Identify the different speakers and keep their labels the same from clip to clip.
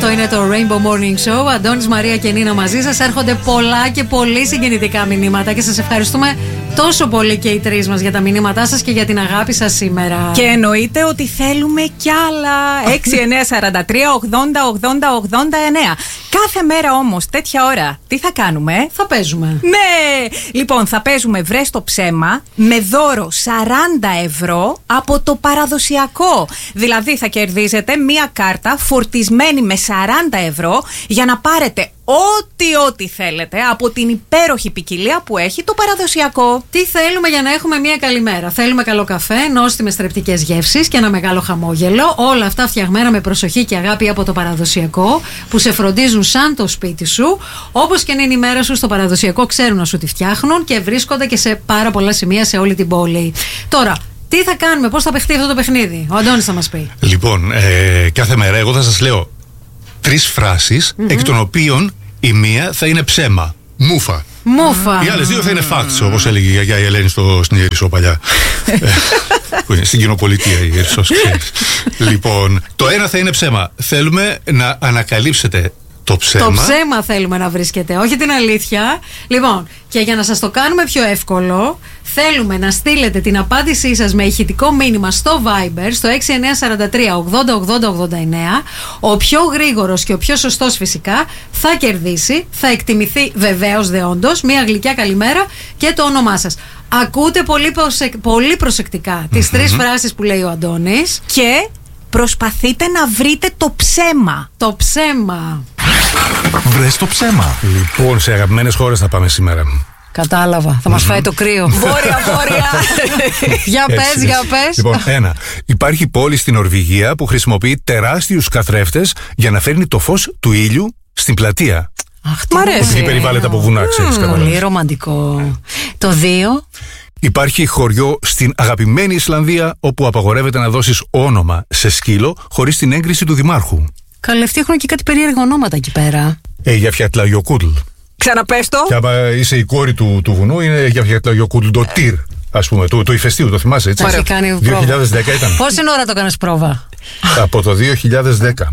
Speaker 1: Αυτό είναι το Rainbow Morning Show. Αντώνης, Μαρία και Νίνα μαζί σας. Έρχονται πολλά και πολύ συγκινητικά μηνύματα και σας ευχαριστούμε τόσο πολύ και οι τρεις μας για τα μηνύματά σας και για την αγάπη σας σήμερα.
Speaker 2: Και εννοείται ότι θέλουμε κι άλλα. 6, 9, 43, 80, 80, 89. Κάθε μέρα όμως, τέτοια ώρα, τι θα κάνουμε?
Speaker 1: Θα παίζουμε.
Speaker 2: Ναι! Λοιπόν, θα παίζουμε βρες το ψέμα με δώρο 40 ευρώ από το παραδοσιακό. Δηλαδή θα κερδίζετε μία κάρτα φορτισμένη με 40 ευρώ για να πάρετε ό,τι θέλετε από την υπέροχη ποικιλία που έχει το παραδοσιακό.
Speaker 1: Τι θέλουμε για να έχουμε μια καλημέρα? Θέλουμε καλό καφέ, νόστιμες θρεπτικές γεύσεις και ένα μεγάλο χαμόγελο. Όλα αυτά φτιαγμένα με προσοχή και αγάπη από το παραδοσιακό, που σε φροντίζουν σαν το σπίτι σου. Όπως και να είναι η μέρα σου, στο παραδοσιακό ξέρουν να σου τη φτιάχνουν και βρίσκονται και σε πάρα πολλά σημεία σε όλη την πόλη. Τώρα, τι θα κάνουμε, πώς θα παιχτεί αυτό το παιχνίδι? Ο Αντώνης θα μας πει.
Speaker 3: Λοιπόν, κάθε μέρα εγώ θα σας λέω 3 φράσεις, εκ των οποίων η μία θα είναι ψέμα. Μούφα. Οι άλλες 2 θα είναι facts, όπως έλεγε η γιαγιά η Ελένη στην Ιερισσό παλιά. Στην κοινοπολιτεία η Ιερισσό. Λοιπόν, το ένα θα είναι ψέμα. Θέλουμε να ανακαλύψετε το ψέμα.
Speaker 1: Το ψέμα θέλουμε να βρίσκετε, όχι την αλήθεια. Λοιπόν, και για να σας το κάνουμε πιο εύκολο, θέλουμε να στείλετε την απάντησή σας με ηχητικό μήνυμα στο Viber, στο 6943 80 80 89. Ο πιο γρήγορος και ο πιο σωστός φυσικά θα κερδίσει. Θα εκτιμηθεί βεβαίως δεόντως μια γλυκιά καλημέρα και το όνομά σας. Ακούτε πολύ προσεκτικά τις 3 φράσεις που λέει ο Αντώνης
Speaker 2: και προσπαθείτε να βρείτε το ψέμα.
Speaker 1: Το ψέμα.
Speaker 4: Βρες το ψέμα.
Speaker 3: Λοιπόν, σε αγαπημένες χώρες θα πάμε σήμερα.
Speaker 1: Κατάλαβα. Θα μας φάει το κρύο.
Speaker 2: Βόρεια.
Speaker 1: Για πες.
Speaker 3: Λοιπόν, 1. Υπάρχει πόλη στην Νορβηγία που χρησιμοποιεί τεράστιους καθρέφτες για να φέρνει το φως του ήλιου στην πλατεία.
Speaker 1: Μ' αρέσει.
Speaker 3: Επειδή περιβάλλεται από βουνά, ξέρεις.
Speaker 1: Πολύ ρομαντικό. Το 2.
Speaker 3: Υπάρχει χωριό στην αγαπημένη Ισλανδία όπου απαγορεύεται να δώσεις όνομα σε σκύλο χωρίς την έγκριση του δημάρχου.
Speaker 1: Καλευτεί, έχουν και κάτι περίεργα ονόματα εκεί πέρα.
Speaker 3: Γιαφιατλαγιοκούτλ.
Speaker 2: Ξαναπες το.
Speaker 3: Και άμα είσαι η κόρη του βουνού, είναι Γιαφιατλαγιοκούτλ το τυρ, ας πούμε, του ηφαιστείου, το θυμάσαι, έτσι?
Speaker 1: Έχει κάνει
Speaker 3: 2010 ήταν.
Speaker 1: Πόση ώρα το κάνεις πρόβα?
Speaker 3: Από το 2010.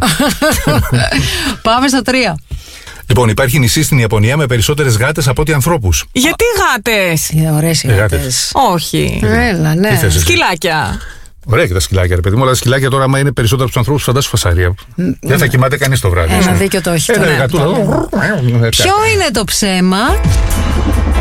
Speaker 1: Πάμε στο 3.
Speaker 3: Λοιπόν, υπάρχει νησί στην Ιαπωνία με περισσότερες γάτες από ό,τι ανθρώπους.
Speaker 2: Γιατί γάτες?
Speaker 1: Ωραίες οι γάτες.
Speaker 2: Όχι.
Speaker 1: Έλα, ναι.
Speaker 2: Σκυλάκια.
Speaker 3: Ωραία και τα σκυλάκια, ρε παιδί μου, αλλά τα σκυλάκια τώρα, άμα είναι περισσότερα από τους ανθρώπους, φαντάσου φασαρία. Δεν θα κοιμάται κανείς το βράδυ.
Speaker 1: Ένα δίκιο το έχει.
Speaker 3: Ποιο
Speaker 1: είναι το ψέμα?